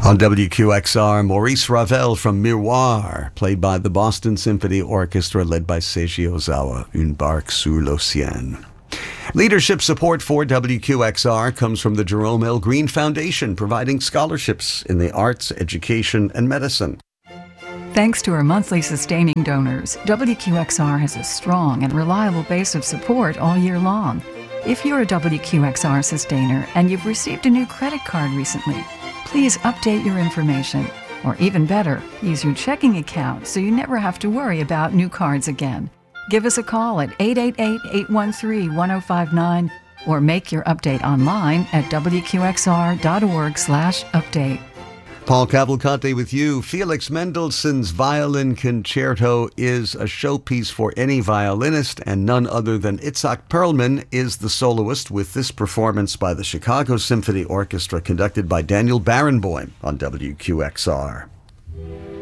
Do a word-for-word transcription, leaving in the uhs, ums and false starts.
On W Q X R, Maurice Ravel from Miroir, played by the Boston Symphony Orchestra, led by Seiji Ozawa, Une barque sur l'océan. Leadership support for W Q X R comes from the Jerome L. Green Foundation, providing scholarships in the arts, education, and medicine. Thanks to our monthly sustaining donors, W Q X R has a strong and reliable base of support all year long. If you're a W Q X R sustainer and you've received a new credit card recently, please update your information. Or even better, use your checking account so you never have to worry about new cards again. Give us a call at eight eight eight, eight one three, one zero five nine or make your update online at w q x r dot org slash update. Paul Cavalcante with you. Felix Mendelssohn's Violin Concerto is a showpiece for any violinist, and none other than Itzhak Perlman is the soloist, with this performance by the Chicago Symphony Orchestra conducted by Daniel Barenboim on W Q X R.